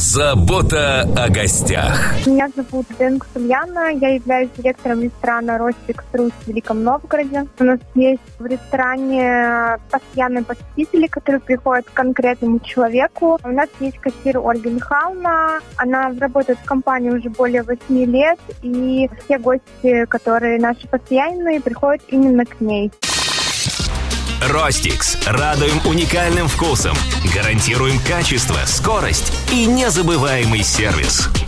Забота о гостях. Меня зовут Денг Сульяна, я являюсь директором ресторана «Ростикс Рус» в Великом Новгороде. У нас есть в ресторане постоянные посетители, которые приходят к конкретному человеку. У нас есть кассир Ольга Михайловна, она работает в компании уже более 8 лет, и все гости, которые наши постоянные, приходят именно к ней. Ростикс. Радуем уникальным вкусом. Гарантируем качество, скорость и незабываемый сервис.